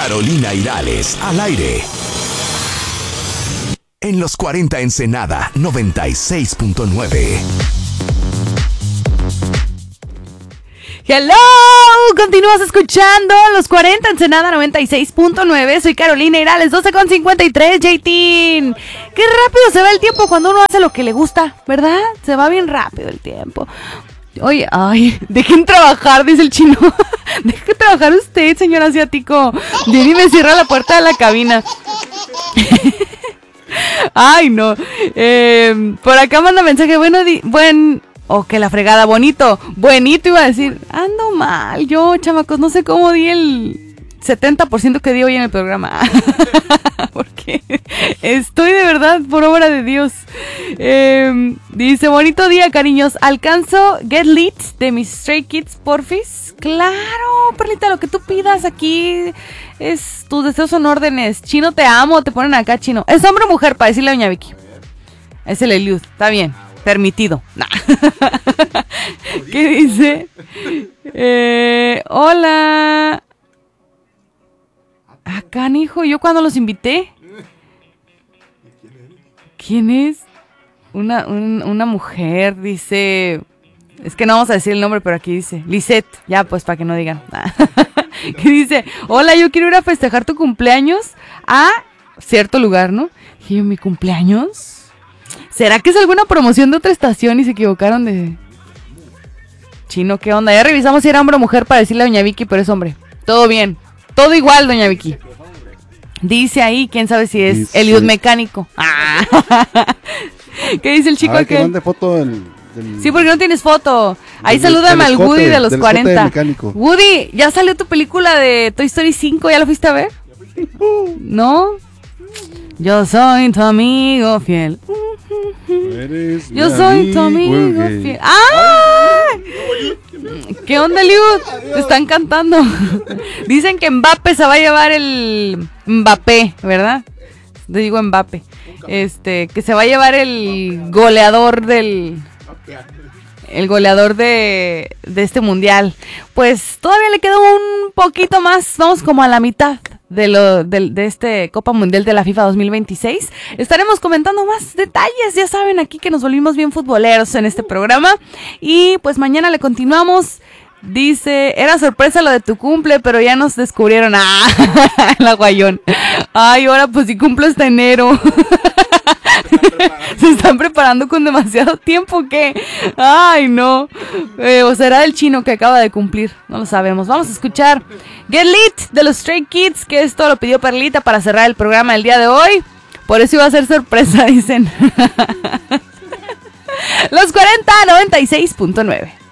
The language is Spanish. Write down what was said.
Carolina Irales, al aire. En los 40 Ensenada, 96.9. ¡Hello! Continúas escuchando Los 40 Ensenada 96.9. Soy Carolina Irales, 12:53, JT. Qué rápido se va el tiempo cuando uno hace lo que le gusta, ¿verdad? Se va bien rápido el tiempo. Oye, ay, dejen trabajar, dice el chino. Deje trabajar usted, señor asiático. Jenny me cierra la puerta de la cabina. Ay, no. Por acá manda mensaje. Que la fregada, bonito. Buenito iba a decir. Ando mal, yo, chamacos. No sé cómo di el 70% que di hoy en el programa. Porque estoy de verdad por obra de Dios. Dice, bonito día, cariños. ¿Alcanzo Get Lit de mis Stray Kids, porfis? Claro, Perlita, lo que tú pidas aquí es, tus deseos son órdenes. Chino, te amo, te ponen acá, Chino. ¿Es hombre o mujer? Para decirle a doña Vicky. Es el Eliud, está bien, permitido. Nah. ¿Qué dice? Hola. Acá, hijo, ¿yo cuando los invité? ¿Quién es? Una mujer, dice... Es que no vamos a decir el nombre, pero aquí dice Lisette, ya pues para que no digan. Que dice, hola, yo quiero ir a festejar tu cumpleaños a cierto lugar, ¿no? Y yo, ¿mi cumpleaños? ¿Será que es alguna promoción de otra estación y se equivocaron de... Chino, ¿qué onda? Ya revisamos si era hombre o mujer para decirle a doña Vicky, pero es hombre. Todo bien, todo igual, doña Vicky. Dice ahí, quién sabe si es Eliud mecánico. ¿Qué dice el chico que mande foto del... Sí, porque no tienes foto. Ahí salúdame al Woody de los 40. Woody, ¿ya salió tu película de Toy Story 5? ¿Ya la fuiste a ver? ¿No? Yo soy tu amigo fiel. Yo soy tu amigo fiel. ¡Ah! ¿Qué onda, Eliud? Te están cantando. Dicen que Mbappé se va a llevar el... Mbappé, ¿verdad? Te digo Mbappé. Que se va a llevar el goleador del... El goleador de este mundial. Pues todavía le queda un poquito más. Vamos como a la mitad de este Copa Mundial de la FIFA 2026. Estaremos comentando más detalles. Ya saben, aquí que nos volvimos bien futboleros en este programa. Y pues mañana le continuamos. Dice, era sorpresa lo de tu cumple, pero ya nos descubrieron. El aguayón. Ay, ahora pues si cumplo hasta enero. ¿Se están preparando con demasiado tiempo o qué? Ay, no. O será el chino que acaba de cumplir. No lo sabemos. Vamos a escuchar Get Lit de los Stray Kids, que esto lo pidió Perlita para cerrar el programa el día de hoy. Por eso iba a ser sorpresa, dicen. Los 40, 96.9.